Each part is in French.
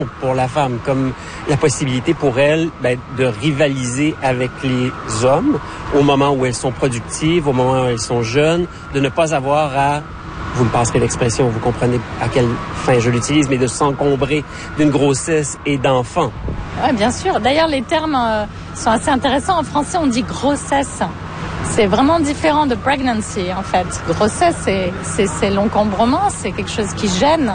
pour la femme, comme la possibilité pour elle de rivaliser avec les hommes au moment où elles sont productives, au moment où elles sont jeunes, de ne pas avoir à, vous me passerez l'expression, vous comprenez à quelle fin je l'utilise, mais de s'encombrer d'une grossesse et d'enfants. Oui, bien sûr. D'ailleurs, les termes sont assez intéressants. En français, on dit grossesse. C'est vraiment différent de pregnancy, en fait. Grossesse, c'est l'encombrement, c'est quelque chose qui gêne.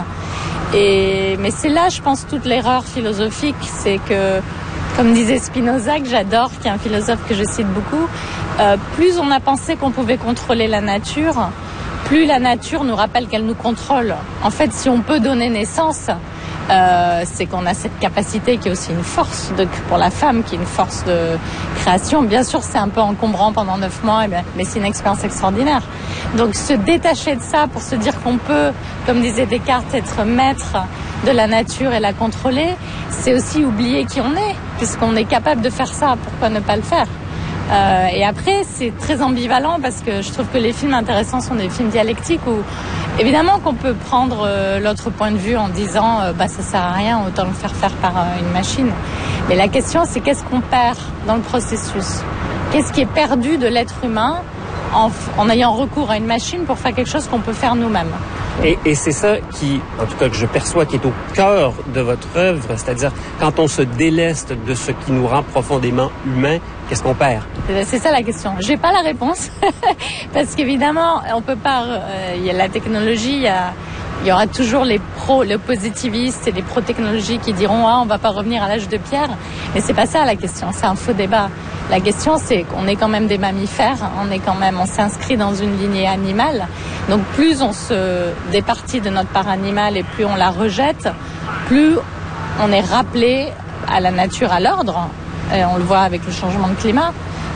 Mais c'est là, je pense, toute l'erreur philosophique. C'est que, comme disait Spinoza, que j'adore, qui est un philosophe que je cite beaucoup, plus on a pensé qu'on pouvait contrôler la nature, plus la nature nous rappelle qu'elle nous contrôle. En fait, si on peut donner naissance, c'est qu'on a cette capacité qui est aussi une force pour la femme, qui est une force de création. Bien sûr, c'est un peu encombrant pendant 9 mois, mais c'est une expérience extraordinaire. Donc, se détacher de ça pour se dire qu'on peut, comme disait Descartes, être maître de la nature et la contrôler, c'est aussi oublier qui on est, puisqu'on est capable de faire ça. Pourquoi ne pas le faire ? Et après, c'est très ambivalent parce que je trouve que les films intéressants sont des films dialectiques où, évidemment, qu'on peut prendre l'autre point de vue en disant ça sert à rien, autant le faire par une machine. Mais la question, c'est qu'est-ce qu'on perd dans le processus ? Qu'est-ce qui est perdu de l'être humain en ayant recours à une machine pour faire quelque chose qu'on peut faire nous-mêmes ? Et c'est ça qui, en tout cas, que je perçois qui est au cœur de votre œuvre, c'est-à-dire quand on se déleste de ce qui nous rend profondément humains, qu'est-ce qu'on perd? C'est ça la question. J'ai pas la réponse parce qu'évidemment, on peut pas. Il y a la technologie, il y aura toujours les positivistes et les pro-technologie qui diront on va pas revenir à l'âge de pierre. Mais c'est pas ça la question. C'est un faux débat. La question, c'est qu'on est quand même des mammifères. On s'inscrit dans une lignée animale. Donc plus on se départit de notre part animale et plus on la rejette, plus on est rappelé à la nature, à l'ordre. On le voit avec le changement de climat.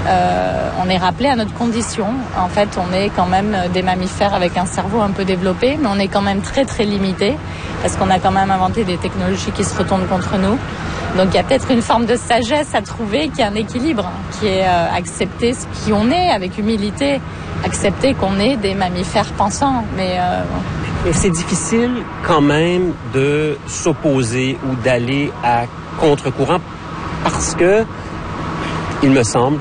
On est rappelé à notre condition. En fait, on est quand même des mammifères avec un cerveau un peu développé, mais on est quand même très très limité parce qu'on a quand même inventé des technologies qui se retournent contre nous. Donc il y a peut-être une forme de sagesse à trouver, qui est un équilibre, qui est accepter ce qui on est avec humilité, accepter qu'on est des mammifères pensants. Mais c'est difficile quand même de s'opposer ou d'aller à contre-courant parce que, il me semble,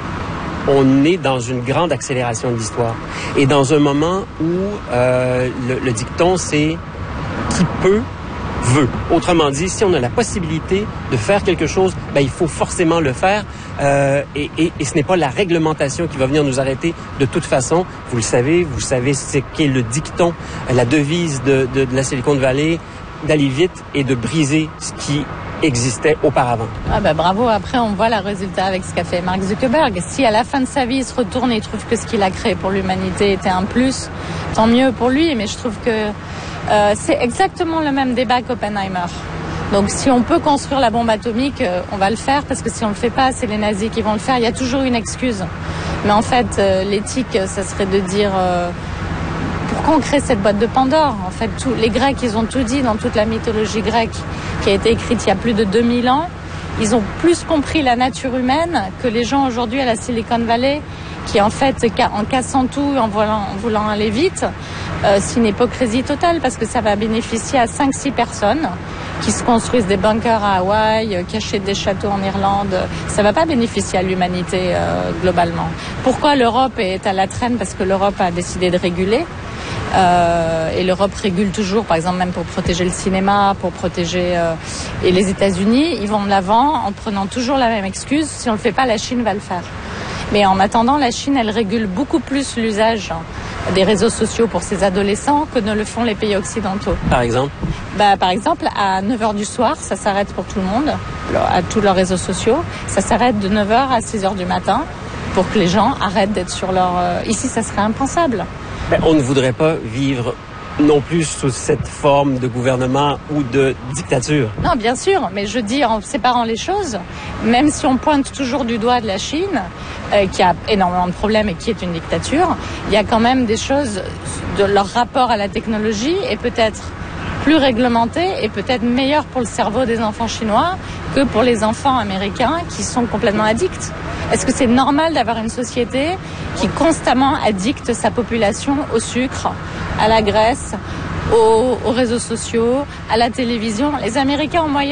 on est dans une grande accélération de l'histoire. Et dans un moment où le dicton, c'est « qui peut, veut ». Autrement dit, si on a la possibilité de faire quelque chose, il faut forcément le faire. Et ce n'est pas la réglementation qui va venir nous arrêter de toute façon. Vous savez ce qu'est le dicton, la devise de la Silicon Valley, d'aller vite et de briser ce qui existait auparavant. Bravo. Après, on voit le résultat avec ce qu'a fait Mark Zuckerberg. Si à la fin de sa vie, il se retourne et il trouve que ce qu'il a créé pour l'humanité était un plus, tant mieux pour lui. Mais je trouve que c'est exactement le même débat qu'Oppenheimer. Donc si on peut construire la bombe atomique, on va le faire, parce que si on le fait pas, c'est les nazis qui vont le faire. Il y a toujours une excuse. Mais en fait, l'éthique, ça serait de dire... Pourquoi on crée cette boîte de Pandore ? En fait, les Grecs, ils ont tout dit dans toute la mythologie grecque qui a été écrite il y a plus de 2000 ans. Ils ont plus compris la nature humaine que les gens aujourd'hui à la Silicon Valley, qui en fait, en cassant tout, en voulant aller vite, c'est une hypocrisie totale parce que ça va bénéficier à 5-6 personnes qui se construisent des bunkers à Hawaï, qui achètent des châteaux en Irlande. Ça ne va pas bénéficier à l'humanité globalement. Pourquoi l'Europe est à la traîne ? Parce que l'Europe a décidé de réguler. Et l'Europe régule toujours, par exemple même pour protéger le cinéma, pour protéger... et les États-Unis, ils vont de l'avant en prenant toujours la même excuse. Si on ne le fait pas, la Chine va le faire. Mais en attendant, la Chine, elle régule beaucoup plus l'usage des réseaux sociaux pour ses adolescents que ne le font les pays occidentaux. Par exemple ? Par exemple, à 9h du soir, ça s'arrête pour tout le monde, à tous leurs réseaux sociaux. Ça s'arrête de 9h à 6h du matin pour que les gens arrêtent d'être sur leur... Ici, ça serait impensable. On ne voudrait pas vivre non plus sous cette forme de gouvernement ou de dictature. Non, bien sûr, mais je dis en séparant les choses, même si on pointe toujours du doigt de la Chine, qui a énormément de problèmes et qui est une dictature, il y a quand même des choses de leur rapport à la technologie et peut-être plus réglementé et peut-être meilleur pour le cerveau des enfants chinois que pour les enfants américains qui sont complètement addicts. Est-ce que c'est normal d'avoir une société qui constamment addicte sa population au sucre, à la graisse, aux réseaux sociaux, à la télévision. Les Américains en moyenne